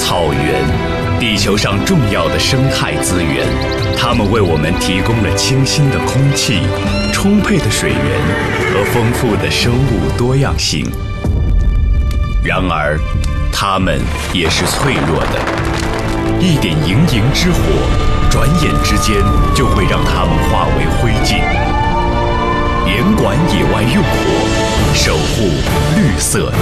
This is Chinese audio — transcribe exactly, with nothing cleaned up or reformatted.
草原，地球上重要的生态资源，它们为我们提供了清新的空气、充沛的水源和丰富的生物多样性。然而，它们也是脆弱的，一点营营之火，转眼之间就会让它们化为灰烬。严管野外用火，守护绿色